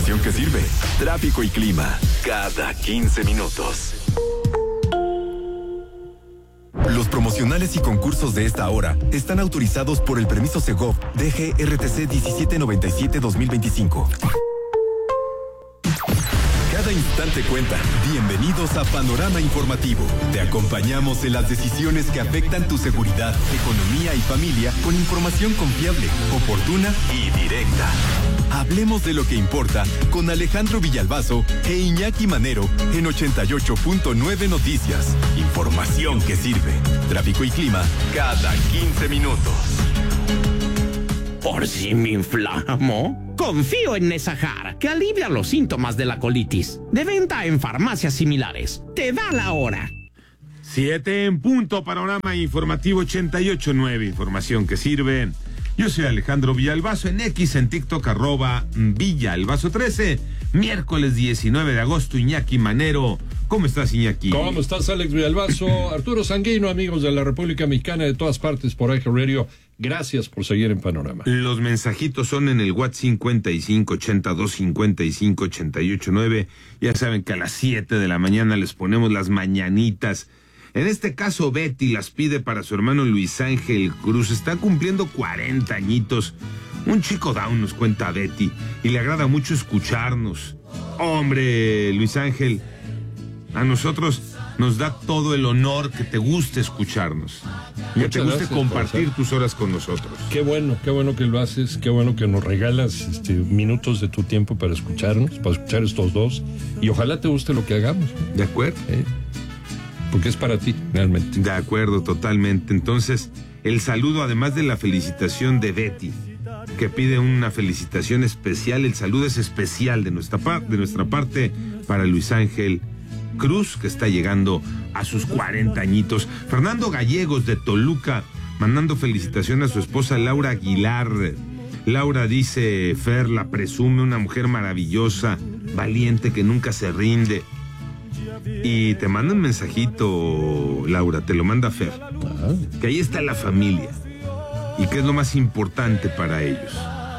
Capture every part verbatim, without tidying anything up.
información que sirve. Tráfico y clima cada quince minutos. Los promocionales y concursos de esta hora están autorizados por el permiso Segov D G R T C diecisiete noventa y siete dos mil veinticinco. Cada instante cuenta. Bienvenidos a Panorama Informativo. Te acompañamos en las decisiones que afectan tu seguridad, economía y familia con información confiable, oportuna y directa. Hablemos de lo que importa con Alejandro Villalbazo e Iñaki Manero en ochenta y ocho punto nueve Noticias. Información que sirve. Tráfico y clima cada quince minutos. Por si me inflamo, confío en Nesajar, que alivia los síntomas de la colitis. De venta en farmacias similares. Te da la hora. Siete en punto, Panorama Informativo ochenta y ocho punto nueve. Información que sirve. Yo soy Alejandro Villalbazo, en X, en TikTok, arroba Villalbazo trece. Miércoles diecinueve de agosto, Iñaki Manero. ¿Cómo estás, Iñaki? ¿Cómo estás, Alex Villalbazo? Arturo Sanguino, amigos de la República Mexicana, de todas partes por I G Radio. Gracias por seguir en Panorama. Los mensajitos son en el WhatsApp cincuenta y cinco ochenta y dos cincuenta y cinco ochenta y ocho nueve. Ya saben que a las siete de la mañana les ponemos las mañanitas. En este caso, Betty las pide para su hermano Luis Ángel Cruz. Está cumpliendo cuarenta añitos. Un chico down, nos cuenta Betty, y le agrada mucho escucharnos. Hombre, Luis Ángel, a nosotros nos da todo el honor que te guste escucharnos. Que Muchas te guste gracias, compartir profesor. tus horas con nosotros. Qué bueno, qué bueno que lo haces, qué bueno que nos regalas este, minutos de tu tiempo para escucharnos, para escuchar estos dos, y ojalá te guste lo que hagamos, ¿De acuerdo? ¿eh? Porque es para ti, realmente. De acuerdo, totalmente. Entonces, el saludo, además de la felicitación de Betty, que pide una felicitación especial, el saludo es especial de nuestra, par- de nuestra parte para Luis Ángel Cruz, que está llegando a sus cuarenta añitos. Fernando Gallegos de Toluca, mandando felicitación a su esposa Laura Aguilar. Laura dice, Fer la presume, una mujer maravillosa, valiente, que nunca se rinde. Y te manda un mensajito, Laura, te lo manda Fer, Ah, que ahí está la familia y que es lo más importante para ellos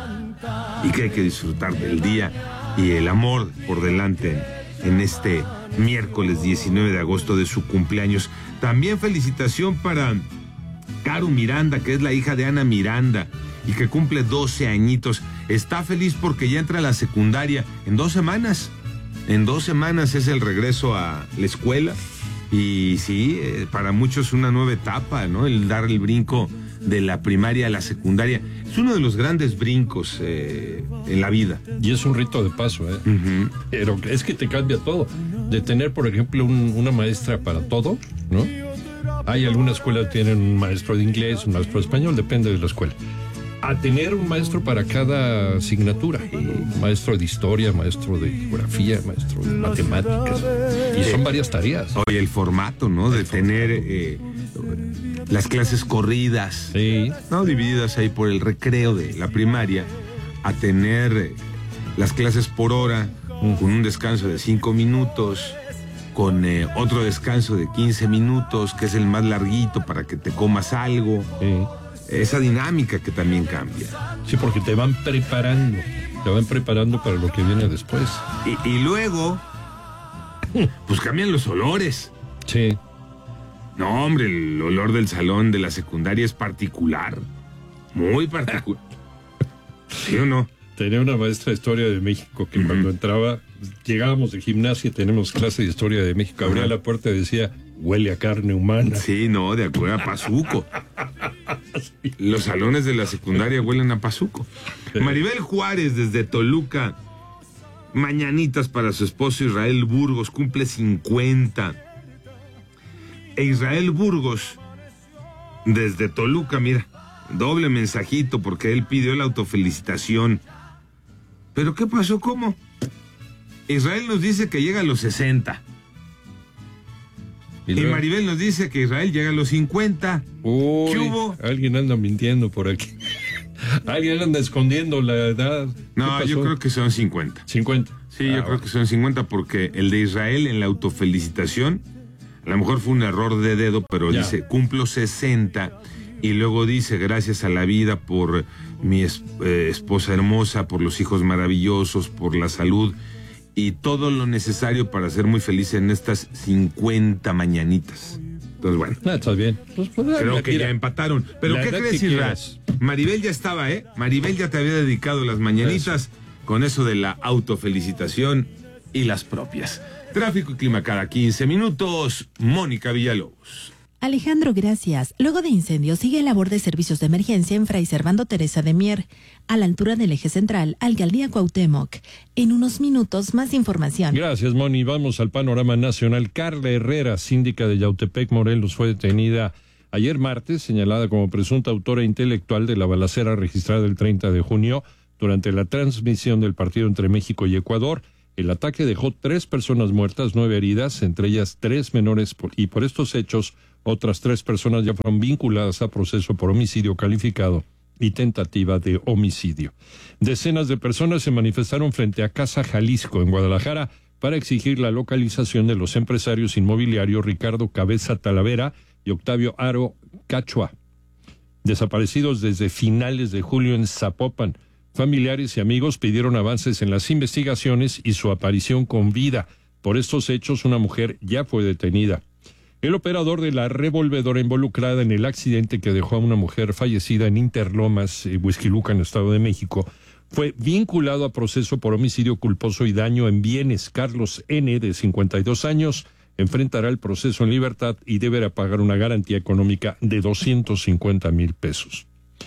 y que hay que disfrutar del día y el amor por delante en, en este miércoles diecinueve de agosto de su cumpleaños. También felicitación para Caro Miranda, que es la hija de Ana Miranda y que cumple doce añitos. Está feliz porque ya entra a la secundaria en dos semanas. En dos semanas es el regreso a la escuela y sí, eh, para muchos una nueva etapa, ¿no? El dar el brinco de la primaria a la secundaria. Es uno de los grandes brincos eh, en la vida. y es un rito de paso, ¿eh? Uh-huh. Pero es que te cambia todo. De tener, por ejemplo, un- una maestra para todo, ¿no? Hay algunas escuelas que tienen un maestro de inglés, un maestro de español, depende de la escuela. A tener un maestro para cada asignatura, ¿no? Maestro de historia, maestro de geografía, maestro de matemáticas. Y son varias tareas. Oye, el formato, ¿no? De tener eh, las clases corridas, Sí. ¿no? Divididas ahí por el recreo de la primaria, a tener eh, las clases por hora, con un descanso de cinco minutos, con eh, otro descanso de quince minutos, que es el más larguito para que te comas algo. Sí. Esa dinámica que también cambia. Sí, porque te van preparando, te van preparando para lo que viene después. Y, y luego, pues cambian los olores. Sí. No, hombre, el olor del salón de la secundaria es particular. Muy particular. ¿Sí o no? Tenía una maestra de Historia de México que Ujú. cuando entraba, llegábamos de gimnasia y tenemos clase de Historia de México, abría Ajá. la puerta y decía, huele a carne humana. Sí, no, de acuerdo a Pazuco. Los salones de la secundaria huelen a Pazuco. Sí. Maribel Juárez desde Toluca. Mañanitas para su esposo Israel Burgos, cumple cincuenta. E Israel Burgos desde Toluca, mira, doble mensajito porque él pidió la autofelicitación. ¿Pero qué pasó? ¿Cómo? Israel nos dice que llega a los sesenta. Y Y luego, Maribel nos dice que Israel llega a los cincuenta. uy, ¿Qué hubo? alguien anda mintiendo por aquí. Alguien anda escondiendo la edad. ¿Qué No, pasó? yo creo que son cincuenta. cincuenta. Sí, Ah, yo creo bueno. que son cincuenta porque el de Israel en la autofelicitación, a lo mejor fue un error de dedo, pero Ya. dice, cumplo sesenta, y luego dice, gracias a la vida por mi es, eh, esposa hermosa, por los hijos maravillosos, por la salud y todo lo necesario para ser muy feliz en estas cincuenta mañanitas. Entonces, bueno. Ah, está bien. Pues, pues, creo la, que mira, ya empataron. ¿Pero qué crees, Isra? Maribel ya estaba, ¿eh? Maribel ya te había dedicado las mañanitas eso. Con eso de la autofelicitación y las propias. Tráfico y clima cada quince minutos. Mónica Villalobos. Alejandro, gracias. Luego de incendios, sigue labor de servicios de emergencia en Fray Servando Teresa de Mier, a la altura del eje central, Alcaldía Cuauhtémoc. En unos minutos, más información. Gracias, Moni. Vamos al panorama nacional. Carla Herrera, síndica de Yautepec, Morelos, fue detenida ayer martes, señalada como presunta autora intelectual de la balacera registrada el treinta de junio durante la transmisión del partido entre México y Ecuador. El ataque dejó tres personas muertas, nueve heridas, entre ellas tres menores, y por estos hechos otras tres personas ya fueron vinculadas a proceso por homicidio calificado y tentativa de homicidio. Decenas de personas se manifestaron frente a Casa Jalisco en Guadalajara para exigir la localización de los empresarios inmobiliarios Ricardo Cabeza Talavera y Octavio Aro Cachua, desaparecidos desde finales de julio en Zapopan. Familiares y amigos pidieron avances en las investigaciones y su aparición con vida. Por estos hechos, una mujer ya fue detenida. El operador de la revolvedora involucrada en el accidente que dejó a una mujer fallecida en Interlomas, eh, Huixquilucan, Estado de México, fue vinculado a proceso por homicidio culposo y daño en bienes. Carlos N., de cincuenta y dos años, enfrentará el proceso en libertad y deberá pagar una garantía económica de doscientos cincuenta mil pesos.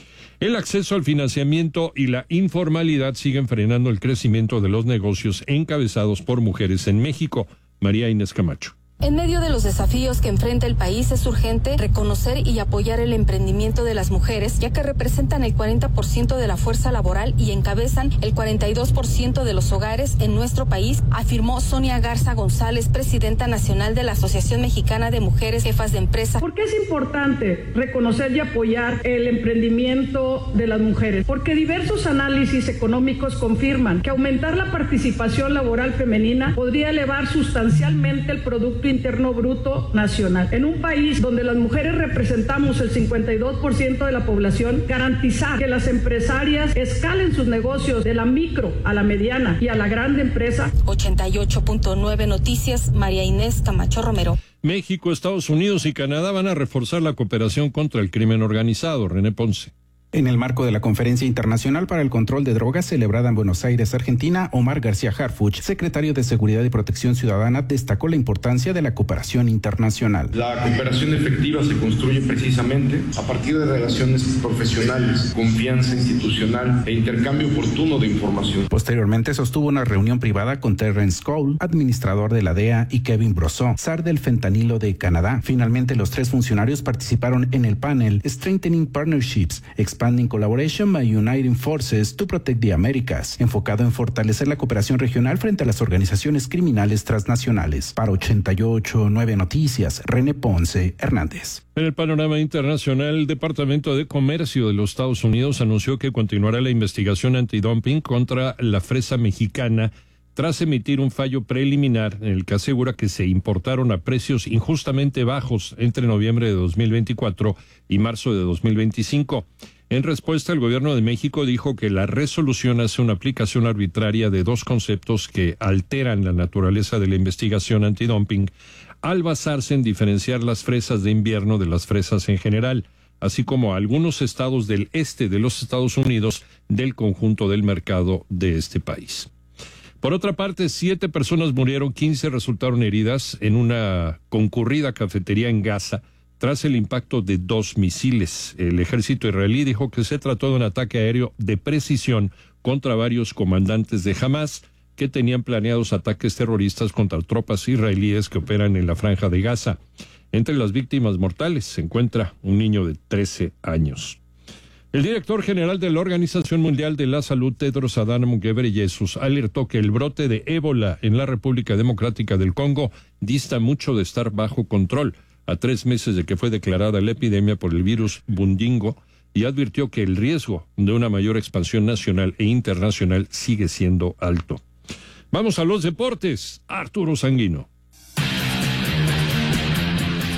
El acceso al financiamiento y la informalidad siguen frenando el crecimiento de los negocios encabezados por mujeres en México. María Inés Camacho. En medio de los desafíos que enfrenta el país, es urgente reconocer y apoyar el emprendimiento de las mujeres, ya que representan el cuarenta por ciento de la fuerza laboral y encabezan el cuarenta y dos por ciento de los hogares en nuestro país, afirmó Sonia Garza González, presidenta nacional de la Asociación Mexicana de Mujeres Jefas de Empresa. ¿Por qué es importante reconocer y apoyar el emprendimiento de las mujeres? Porque diversos análisis económicos confirman que aumentar la participación laboral femenina podría elevar sustancialmente el Producto Interno Bruto Nacional. En un país donde las mujeres representamos el cincuenta y dos por ciento de la población, garantizar que las empresarias escalen sus negocios de la micro a la mediana y a la grande empresa. ochenta y ocho punto nueve Noticias, María Inés Camacho Romero. México, Estados Unidos y Canadá van a reforzar la cooperación contra el crimen organizado. René Ponce. En el marco de la Conferencia Internacional para el Control de Drogas celebrada en Buenos Aires, Argentina, Omar García Harfuch, secretario de Seguridad y Protección Ciudadana, destacó la importancia de la cooperación internacional. La cooperación efectiva se construye precisamente a partir de relaciones profesionales, confianza institucional e intercambio oportuno de información. Posteriormente sostuvo una reunión privada con Terrence Cole, administrador de la D E A, y Kevin Brosseau, zar del fentanilo de Canadá. Finalmente, los tres funcionarios participaron en el panel Strengthening Partnerships, Expanding Collaboration by Uniting Forces to Protect the Americas, enfocado en fortalecer la cooperación regional frente a las organizaciones criminales transnacionales. Para ochenta y ocho punto nueve Noticias, René Ponce Hernández. En el panorama internacional, el Departamento de Comercio de los Estados Unidos anunció que continuará la investigación antidumping contra la fresa mexicana tras emitir un fallo preliminar en el que asegura que se importaron a precios injustamente bajos entre noviembre de dos mil veinticuatro y marzo de dos mil veinticinco. En respuesta, el gobierno de México dijo que la resolución hace una aplicación arbitraria de dos conceptos que alteran la naturaleza de la investigación antidumping al basarse en diferenciar las fresas de invierno de las fresas en general, así como algunos estados del este de los Estados Unidos del conjunto del mercado de este país. Por otra parte, siete personas murieron, quince resultaron heridas en una concurrida cafetería en Gaza tras el impacto de dos misiles. El ejército israelí dijo que se trató de un ataque aéreo de precisión contra varios comandantes de Hamas que tenían planeados ataques terroristas contra tropas israelíes que operan en la Franja de Gaza. Entre las víctimas mortales se encuentra un niño de trece años. El director general de la Organización Mundial de la Salud, Tedros Adhanom Ghebreyesus, alertó que el brote de ébola en la República Democrática del Congo dista mucho de estar bajo control, a tres meses de que fue declarada la epidemia por el virus Bundingo, y advirtió que el riesgo de una mayor expansión nacional e internacional sigue siendo alto. Vamos a los deportes. Arturo Sanguino.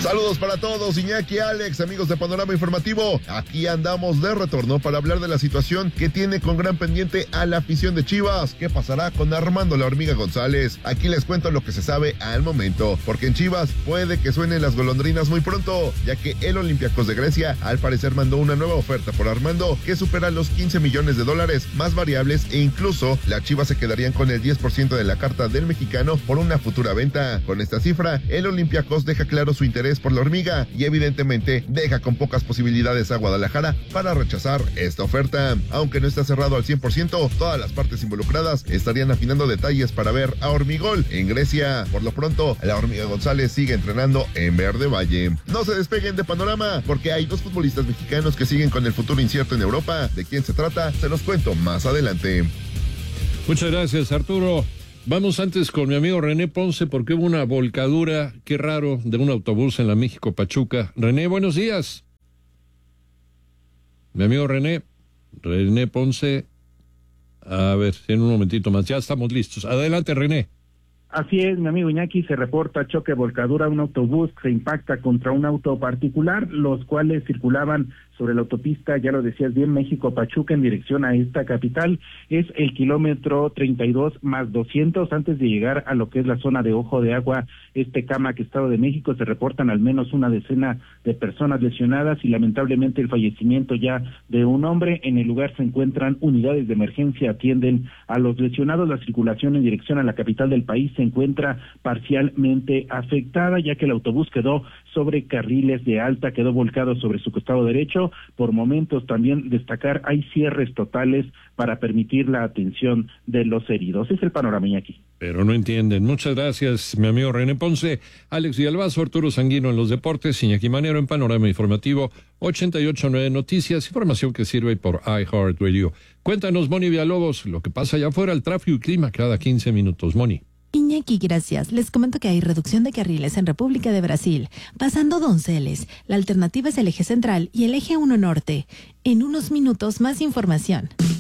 Saludos para todos, Iñaki, Alex, amigos de Panorama Informativo. Aquí andamos de retorno para hablar de la situación que tiene con gran pendiente a la afición de Chivas. ¿Qué pasará con Armando La Hormiga González? Aquí les cuento lo que se sabe al momento, porque en Chivas puede que suenen las golondrinas muy pronto, ya que el Olympiacos de Grecia al parecer mandó una nueva oferta por Armando que supera los quince millones de dólares más variables, e incluso las Chivas se quedarían con el diez por ciento de la carta del mexicano por una futura venta. Con esta cifra, el Olympiacos deja claro su interés por La Hormiga y evidentemente deja con pocas posibilidades a Guadalajara para rechazar esta oferta. Aunque no está cerrado al cien por ciento, todas las partes involucradas estarían afinando detalles para ver a Hormigol en Grecia. Por lo pronto, La Hormiga González sigue entrenando en Verde Valle. No se despeguen de Panorama, porque hay dos futbolistas mexicanos que siguen con el futuro incierto en Europa. ¿De quién se trata? Se los cuento más adelante. Muchas gracias, Arturo. Vamos antes con mi amigo René Ponce, porque hubo una volcadura, qué raro, de un autobús en la México-Pachuca. René, buenos días. Mi amigo René, René Ponce. A ver, en un momentito más, ya estamos listos. Adelante, René. Así es, mi amigo Iñaki, se reporta choque volcadura, un autobús que se impacta contra un auto particular, los cuales circulaban sobre la autopista, ya lo decías bien, México-Pachuca en dirección a esta capital. Es el kilómetro treinta y dos más doscientos antes de llegar a lo que es la zona de Ojo de Agua, este Cámac, Estado de México. Se reportan al menos una decena de personas lesionadas y lamentablemente el fallecimiento ya de un hombre. En el lugar se encuentran unidades de emergencia, atienden a los lesionados. La circulación en dirección a la capital del país se encuentra parcialmente afectada, ya que el autobús quedó sobre carriles de alta, quedó volcado sobre su costado derecho. Por momentos también destacar, hay cierres totales para permitir la atención de los heridos. Es el panorama aquí. Pero no entienden. Muchas gracias, mi amigo René Ponce. Alex Villalbazo, Arturo Sanguino en los deportes, Iñaki Manero en Panorama Informativo, ochenta y ocho punto nueve Noticias, información que sirve por iHeartRadio. Cuéntanos, Moni Villalobos, lo que pasa allá afuera, el tráfico y clima cada quince minutos. Moni. Iñaki, gracias. Les comento que hay reducción de carriles en República de Brasil, pasando Donceles. La alternativa es el eje central y el eje uno norte. En unos minutos, más información.